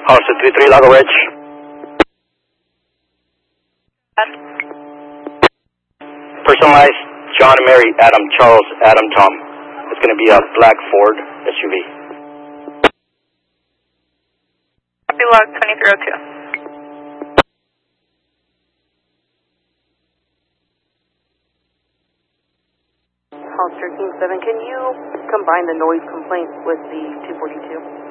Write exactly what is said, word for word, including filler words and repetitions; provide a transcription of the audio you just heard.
Officer three three Lago Ridge. Personalized John and Mary, Adam, Charles, Adam, Tom. It's going to be a black Ford S U V. Copy log twenty-three oh two. Officer Team seven, can you combine the noise complaint with the two forty-two?